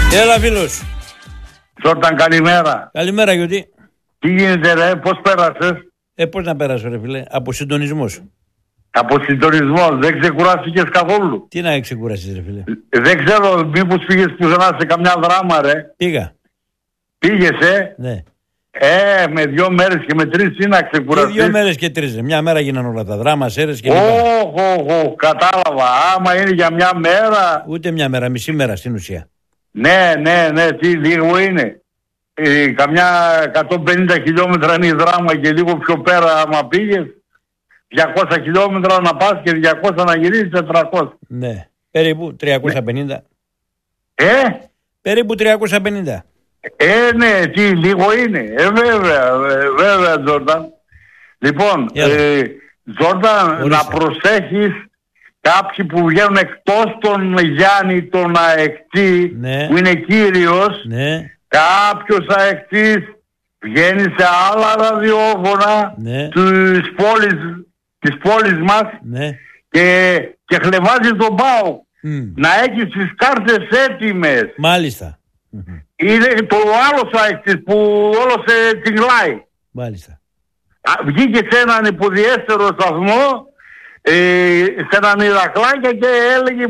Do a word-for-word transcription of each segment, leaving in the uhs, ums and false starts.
Έλα φίλος. Τζόρταν, καλημέρα. Καλημέρα, γιατί. Τι γίνεται ρε, πώς πέρασες? Ε, πώς να πέρασω ρε φίλε, από συντονισμός. Από συντονισμό, δεν ξεκουράστηκες καθόλου? Τι να ξεκουράσεις ρε φίλε? Δεν ξέρω, μήπως πήγες πουθενά σε καμιά δράμα ρε? Πήγα. Πήγες ε? Ναι. Ε, με δύο μέρες και με τρεις τι να ξεκουραστείς? Και δύο μέρες και τρεις. Μια μέρα γίνανε όλα τα δράμα, σέρες και λοιπά. Όχ, κατάλαβα. Άμα είναι για μια μέρα. Ούτε μια μέρα, μισή μέρα στην ουσία. Ναι, ναι, ναι, τι λίγο είναι. Ε, καμιά εκατόν πενήντα χιλιόμετρα είναι η δράμα και λίγο πιο πέρα άμα πήγες. διακόσια χιλιόμετρα να πας και διακόσια να γυρίσεις, τετρακόσια. Ναι, περίπου τριακόσια πενήντα. Ε? Περίπου τριακόσια πενήντα. Ε, ναι, τι λίγο είναι. Ε, βέβαια, ε, βέβαια, Τζόρταν. Λοιπόν, ε, Τζόρταν, να προσέχεις κάποιοι που βγαίνουν εκτός των Γιάννη, τον αεκτή, ναι, που είναι κύριος, ναι, κάποιος αεκτής βγαίνει σε άλλα ραδιόφωνα, ναι, της πόλης, της πόλης μας, ναι, και, και χλεβάζει τον ΠΑΟΚ. Mm. Να έχεις τις κάρτες έτοιμες. Μάλιστα. Είναι το άλλο αεκτής που όλο σε τυγλάει. Μάλιστα. Βγήκε σε έναν υποδιέστερο σταθμό, ε, σε έναν Ηρακλάκια και έλεγε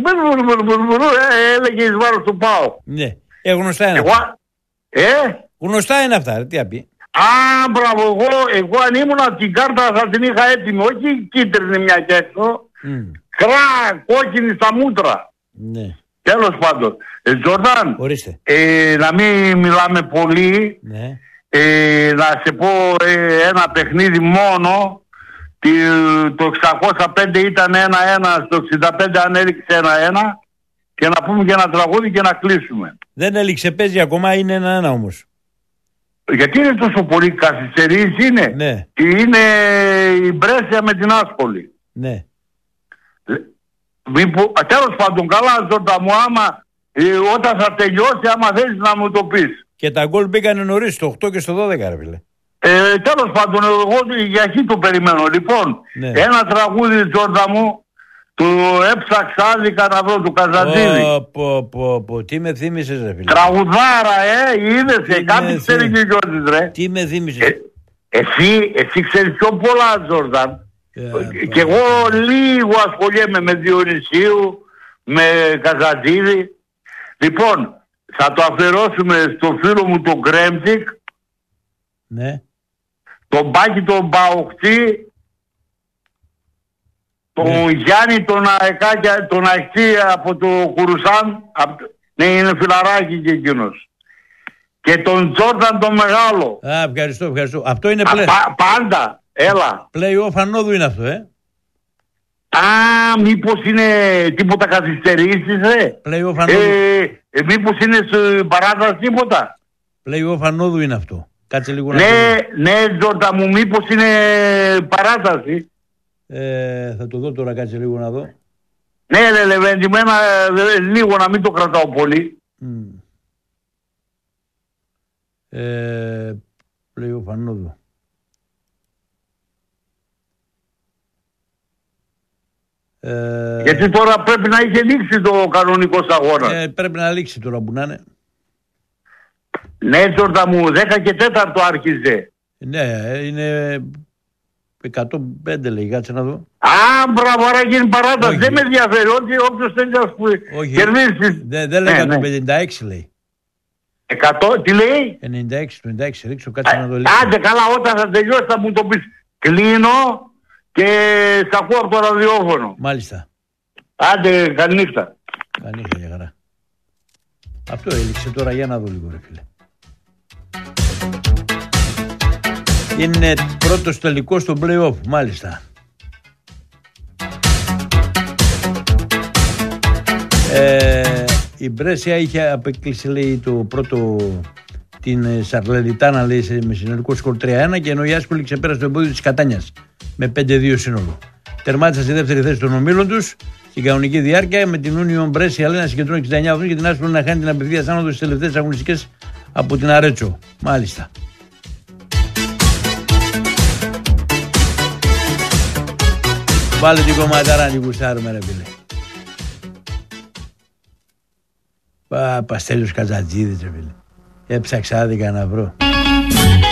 έλεγε εις βάρος του ΠΑΟΚ. Ναι, ε, γνωστά είναι εγώ, αυτά. Ε? Γνωστά είναι αυτά, τι να πει. Α, μπράβο, εγώ, εγώ αν ήμουν την κάρτα θα την είχα έτοιμη, όχι κίτρινη μια και έξω, mm. κρά, κόκκινη στα μούτρα. Ναι. Τέλος πάντων. Ε, Τζορντάν, ε, να μην μιλάμε πολύ, ναι. ε, να σε πω ε, ένα παιχνίδι μόνο. Το εξακόσια πέντε ήταν ένα ένα, στο εξήντα πέντε ανέληξε ένα ένα, και να πούμε και ένα τραγούδι και να κλείσουμε. Δεν έληξε, παίζει ακόμα, είναι ένα ένα όμως. Γιατί είναι τόσο πολύ καθυστερής είναι? Ναι. Είναι η Μπρέσια με την Άσπολη. Ναι. Μήπως, τέλος πάντων, καλά Ζόρτα μου, άμα ε, όταν θα τελειώσει, άμα θέλεις να μου το πεις. Και τα γκολ μπήκανε νωρίς, στο οκτώ και στο δώδεκα ρε φίλε. Ε, τέλος πάντων, εγώ για εκεί το περιμένω. Λοιπόν, ναι. Ένα τραγούδι Τζόρτα μου, το έψαξα άδικα να βρω, του Καζαντζίδη. Πω, πω, πω, πω, τι με θύμισες ρε φίλε. Τραγουδάρα, ε, είδεσαι, κάτι ξέρει και γιώτης ρε. Τι με θύμισες. Ε, εσύ, εσύ ξέρεις πιο πολλά Τζόρταν. Yeah, και εγώ λίγο ασχολιέμαι με Διονυσίου, με Καζαντζίδη. Λοιπόν, θα το αφιερώσουμε στο φίλο μου τον Κρέμτικ, ναι, τον Μπάκη τον Παοκτή, τον ναι. Γιάννη τον Αεκάκια, τον Ακτή από το Κουρουσάν, απ, ναι, είναι φιλαράκι και εκείνος, και τον Τζόρταν τον Μεγάλο. Α, ευχαριστώ, ευχαριστώ. Αυτό είναι πλέον. Πα, πάντα, έλα. Play-off ανόδου είναι αυτό, ε. Α, μήπως είναι τίποτα καθυστερήσεις, ρε. Play-off ανόδου. Ε, ε, μήπως είναι σε παράταση τίποτα. Play-off ανόδου είναι αυτό. Κάτσε λίγο να ναι, ναι, Τζόρτα μου, μήπως είναι παράταση. Ε, θα το δω τώρα, κάτσε λίγο να δω. Ναι, ναι, Λεβέντη, εμένα λίγο να μην το κρατάω πολύ. Mm. Ε, play-off ανόδου. Ε... Γιατί τώρα πρέπει να είχε λήξει το κανονικό αγώνα. Ε, πρέπει να λήξει τώρα που να είναι. Ναι, Τζόρτα μου, δέκα και τέταρτο άρχιζε. Ναι, είναι εκατόν πέντε λέει, κάτσε να δω. Α, μπράβο, άρα γίνει παράταση. Δεν με ενδιαφέρει, ότι όποιος θέλει να κερδίσει. Δεν δε λέει ναι, εκατόν πενήντα έξι ναι. λέει. εκατό, τι λέει? ενενήντα έξι, ενενήντα έξι, ρίξω κάτσε να δω λίγο. Άντε καλά, όταν θα τελειώσει θα μου το πεις. Κλείνω και σ' ακούω από το ραδιόφωνο. Μάλιστα. Άντε, καληνύχτα. Καληνύχτα, για χαρά. Αυτό έλειξε τώρα, για να δω λίγο ρε φίλε. Είναι πρώτος τελικός στο play-off, μάλιστα. Ε, η Μπρέσια είχε απεκλείσει, λέει, το πρώτο την Σαρλεριτάνα, λέει, με συνολικό σκορ τρία ένα, και ενώ η Άσπολη ξεπέρασε το εμπόδιο της Κατάνιας με πέντε δύο σύνολο. Τερμάτισαν στη δεύτερη θέση των ομίλων τους στην κανονική διάρκεια, με την Union Μπρέσια, λέει, να συγκεντρώνει εξήντα εννέα βαθμούς και την Άσπολη να χάνει την απευθείας άνοδο στις τελευταίες αγωνιστικές από την Αρέτσο. Μάλιστα. Βάλε την κομματάρα να την κουστάρουμε ρε φίλε. Πα, Παστέλιος Καζατζίδης, ρε φίλε. Έψαξα άδικα να βρω.